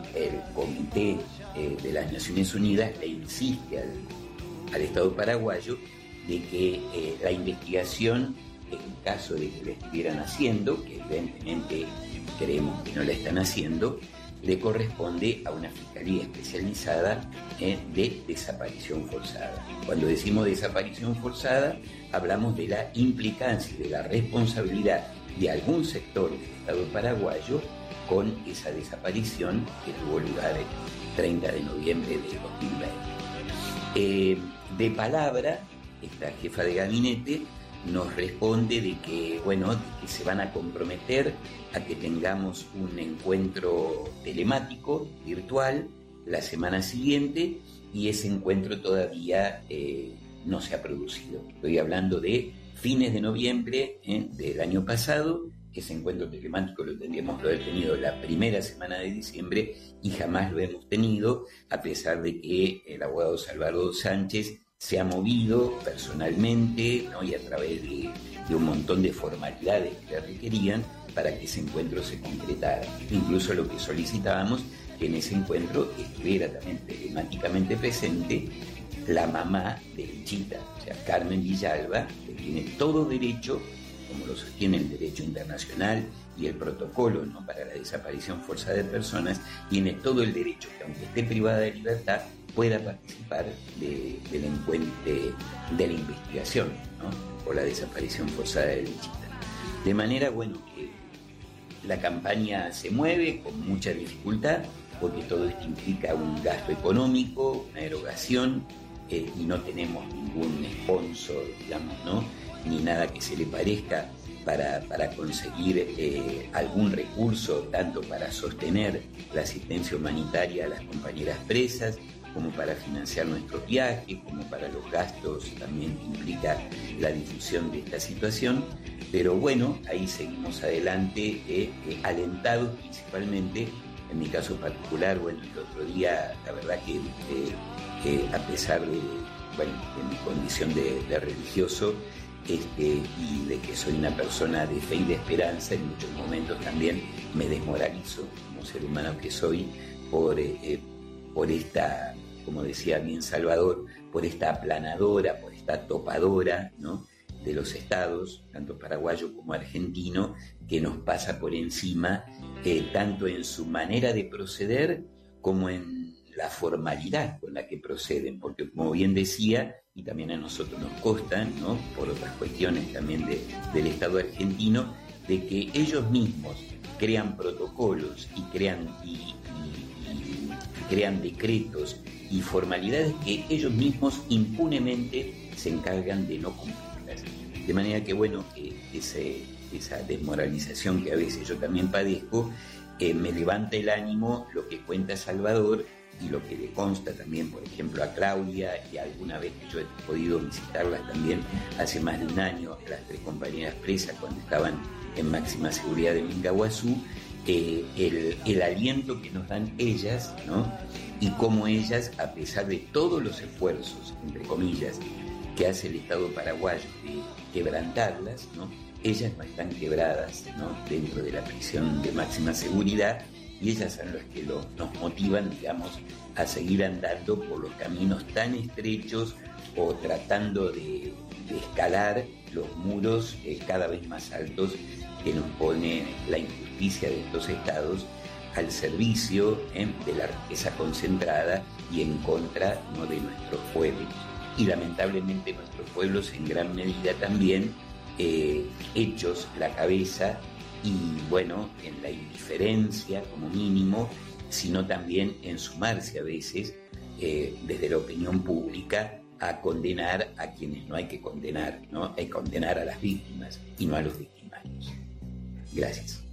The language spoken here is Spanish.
el Comité de las Naciones Unidas le insiste al Estado paraguayo de que la investigación, en caso de que la estuvieran haciendo, que evidentemente creemos que no la están haciendo, le corresponde a una fiscalía especializada de desaparición forzada. Cuando decimos desaparición forzada, hablamos de la implicancia y de la responsabilidad de algún sector del Estado paraguayo con esa desaparición que tuvo lugar el 30 de noviembre de 2020. De palabra, esta jefa de gabinete nos responde de que, bueno, de que se van a comprometer a que tengamos un encuentro telemático, virtual, la semana siguiente, y ese encuentro todavía no se ha producido. Estoy hablando de fines de noviembre del año pasado. Ese encuentro telemático lo tendríamos que haber tenido la primera semana de diciembre y jamás lo hemos tenido, a pesar de que el abogado Salvador Sánchez se ha movido personalmente, ¿no? Y a través de un montón de formalidades que le requerían para que ese encuentro se concretara. Incluso lo que solicitábamos, que en ese encuentro estuviera también telemáticamente presente la mamá de Lichita, o sea, Carmen Villalba, que tiene todo derecho, como lo sostiene el derecho internacional y el protocolo, ¿no?, para la desaparición forzada de personas, tiene todo el derecho que, aunque esté privada de libertad, pueda participar del encuentro, de la investigación, ¿no?, por la desaparición forzada de Lichita. De manera, bueno, que la campaña se mueve con mucha dificultad, porque todo esto implica un gasto económico, una erogación, y no tenemos ningún sponsor, digamos, ¿no?, ni nada que se le parezca para conseguir algún recurso, tanto para sostener la asistencia humanitaria a las compañeras presas, como para financiar nuestros viajes, como para los gastos también que implica la difusión de esta situación. Pero bueno, ahí seguimos adelante, alentados principalmente. En mi caso particular, bueno, el otro día, la verdad que a pesar de mi condición de religioso, y de que soy una persona de fe y de esperanza, en muchos momentos también me desmoralizo como ser humano que soy por esta, como decía bien Salvador, por esta aplanadora, por esta topadora, ¿no?, de los estados, tanto paraguayo como argentino, que nos pasa por encima, tanto en su manera de proceder como en la formalidad con la que proceden, porque como bien decía, y también a nosotros nos consta, ¿no?, por otras cuestiones también del Estado argentino, de que ellos mismos crean protocolos y crean decretos y formalidades que ellos mismos impunemente se encargan de no cumplirlas. De manera que, bueno, esa desmoralización que a veces yo también padezco, me levanta el ánimo lo que cuenta Salvador y lo que le consta también, por ejemplo, a Claudia, y alguna vez que yo he podido visitarlas también hace más de un año, las tres compañeras presas cuando estaban en máxima seguridad de Mingaguazú, el aliento que nos dan ellas, ¿no?, y cómo ellas, a pesar de todos los esfuerzos, entre comillas, que hace el Estado paraguayo de quebrantarlas, ¿no?, ellas no están quebradas, ¿no?, dentro de la prisión de máxima seguridad, y ellas son las que nos motivan, digamos, a seguir andando por los caminos tan estrechos o tratando de escalar los muros cada vez más altos que nos pone la injusticia de estos estados al servicio de la riqueza concentrada y en contra, ¿no?, de nuestros pueblos. Y lamentablemente nuestros pueblos en gran medida también hechos la cabeza y, bueno, en la indiferencia como mínimo, sino también en sumarse a veces desde la opinión pública a condenar a quienes no hay que condenar, ¿no? Hay que condenar a las víctimas y no a los victimarios. Gracias.